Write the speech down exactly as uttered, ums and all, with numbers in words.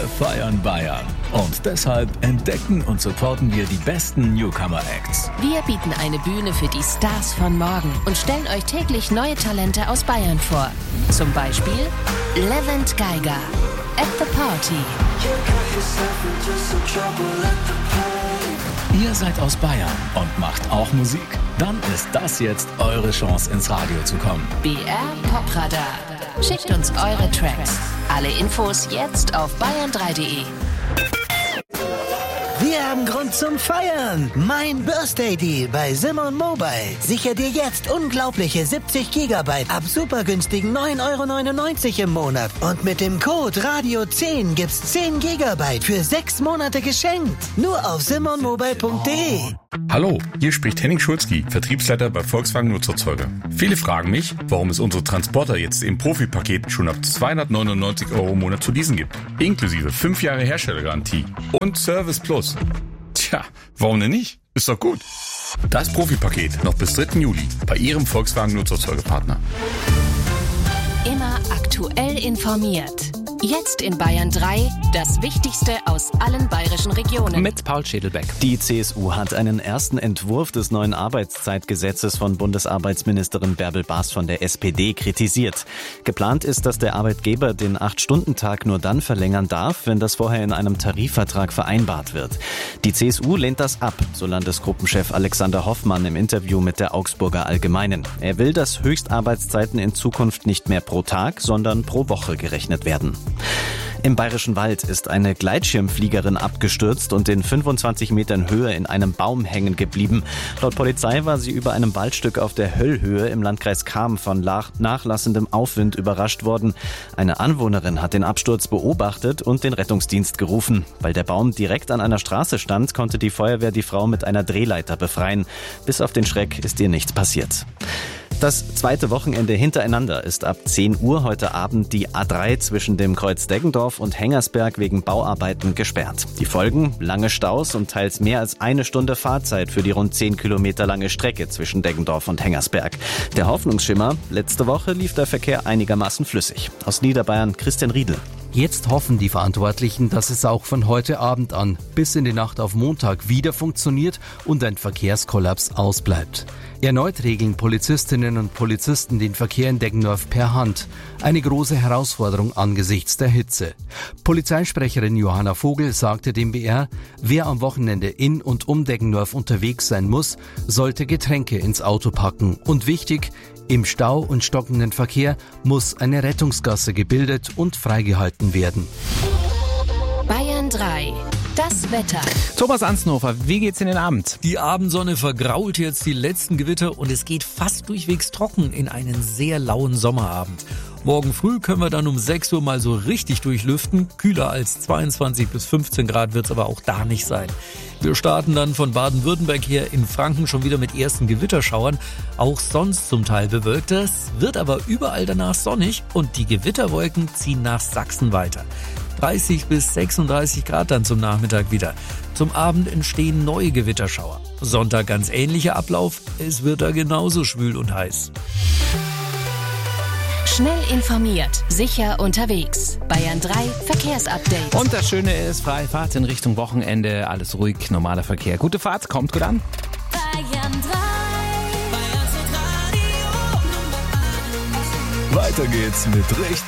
feiern Bayern. Und deshalb entdecken und supporten wir die besten Newcomer-Acts. Wir bieten eine Bühne für die Stars von morgen und stellen euch täglich neue Talente aus Bayern vor. Zum Beispiel Levent Geiger, At the Party. Ihr seid aus Bayern und macht auch Musik? Dann ist das jetzt eure Chance, ins Radio zu kommen. B R Popradar. Schickt uns eure Tracks. Alle Infos jetzt auf bayern drei punkt de. Wir haben Grund zum Feiern. Mein Birthday Deal bei Simon Mobile. Sicher dir jetzt unglaubliche siebzig Gigabyte ab super günstigen neun Euro neunundneunzig im Monat. Und mit dem Code Radio zehn gibt's zehn Gigabyte für sechs Monate geschenkt. Nur auf simon mobile punkt de. Hallo, hier spricht Henning Schulzky, Vertriebsleiter bei Volkswagen Nutzerzeuger. Viele fragen mich, warum es unsere Transporter jetzt im Profipaket schon ab zweihundertneunundneunzig Euro im Monat zu leasen gibt. Inklusive fünf Jahre Herstellergarantie und Service Plus. Tja, warum denn nicht? Ist doch gut. Das Profipaket noch bis dritten Juli bei Ihrem Volkswagen Nutzerzeugerpartner. Immer aktuell informiert. Jetzt in Bayern drei, das Wichtigste aus allen bayerischen Regionen. Mit Paul Schädelbeck. Die C S U hat einen ersten Entwurf des neuen Arbeitszeitgesetzes von Bundesarbeitsministerin Bärbel Baas von der S P D kritisiert. Geplant ist, dass der Arbeitgeber den acht Stunden Tag nur dann verlängern darf, wenn das vorher in einem Tarifvertrag vereinbart wird. Die C S U lehnt das ab, so Landesgruppenchef Alexander Hoffmann im Interview mit der Augsburger Allgemeinen. Er will, dass Höchstarbeitszeiten in Zukunft nicht mehr pro Tag, sondern pro Woche gerechnet werden. Im Bayerischen Wald ist eine Gleitschirmfliegerin abgestürzt und in fünfundzwanzig Metern Höhe in einem Baum hängen geblieben. Laut Polizei war sie über einem Waldstück auf der Höllhöhe im Landkreis Cham von nachlassendem Aufwind überrascht worden. Eine Anwohnerin hat den Absturz beobachtet und den Rettungsdienst gerufen. Weil der Baum direkt an einer Straße stand, konnte die Feuerwehr die Frau mit einer Drehleiter befreien. Bis auf den Schreck ist ihr nichts passiert. Das zweite Wochenende hintereinander ist ab zehn Uhr heute Abend die A drei zwischen dem Kreuz Deggendorf und Hengersberg wegen Bauarbeiten gesperrt. Die Folgen: lange Staus und teils mehr als eine Stunde Fahrzeit für die rund zehn Kilometer lange Strecke zwischen Deggendorf und Hengersberg. Der Hoffnungsschimmer: letzte Woche lief der Verkehr einigermaßen flüssig. Aus Niederbayern Christian Riedel. Jetzt hoffen die Verantwortlichen, dass es auch von heute Abend an bis in die Nacht auf Montag wieder funktioniert und ein Verkehrskollaps ausbleibt. Erneut regeln Polizistinnen und Polizisten den Verkehr in Deggendorf per Hand. Eine große Herausforderung angesichts der Hitze. Polizeisprecherin Johanna Vogel sagte dem B R, wer am Wochenende in und um Deggendorf unterwegs sein muss, sollte Getränke ins Auto packen. Und wichtig, im Stau und stockenden Verkehr muss eine Rettungsgasse gebildet und freigehalten werden. Bayern drei. Das Wetter. Thomas Ansnhofer, wie geht's in den Abend? Die Abendsonne vergrault jetzt die letzten Gewitter und es geht fast durchwegs trocken in einen sehr lauen Sommerabend. Morgen früh können wir dann um sechs Uhr mal so richtig durchlüften. Kühler als zweiundzwanzig bis fünfzehn Grad wird's aber auch da nicht sein. Wir starten dann von Baden-Württemberg her in Franken schon wieder mit ersten Gewitterschauern. Auch sonst zum Teil bewölkt es, wird aber überall danach sonnig und die Gewitterwolken ziehen nach Sachsen weiter. dreißig bis sechsunddreißig Grad dann zum Nachmittag wieder. Zum Abend entstehen neue Gewitterschauer. Sonntag ganz ähnlicher Ablauf. Es wird da genauso schwül und heiß. Schnell informiert, sicher unterwegs. Bayern drei Verkehrsupdate. Und das Schöne ist, freie Fahrt in Richtung Wochenende, alles ruhig, normaler Verkehr. Gute Fahrt, kommt gut an. Bayern drei. Weiter geht's mit richtig